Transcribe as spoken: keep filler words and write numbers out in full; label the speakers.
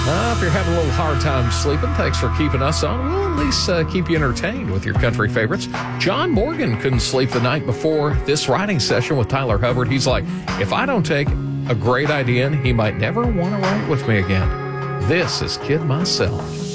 Speaker 1: Uh, if you're having a little hard time sleeping, thanks for keeping us on. We'll at least uh, keep you entertained with your country favorites. John Morgan couldn't sleep the night before this writing session with Tyler Hubbard. He's like, if I don't take a great idea in, he might never want to write with me again. This is Kid Myself.